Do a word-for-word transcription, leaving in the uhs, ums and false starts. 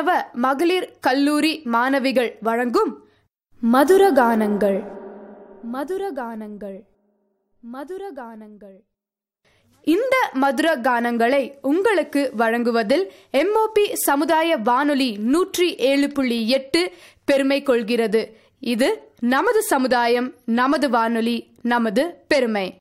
மாணவ மகளிர் கல்லூரி மாணவிகள் வழங்கும் மதுரகானங்கள் மதுரகானங்கள் மதுரகானங்கள் இந்த மதுர கானங்களை உங்களுக்கு வழங்குவதில் எம்ஓபி சமுதாய வானொலி நூற்றி ஏழு புள்ளி எட்டு பெருமை கொள்கிறது. இது நமது சமுதாயம், நமது வானொலி, நமது பெருமை.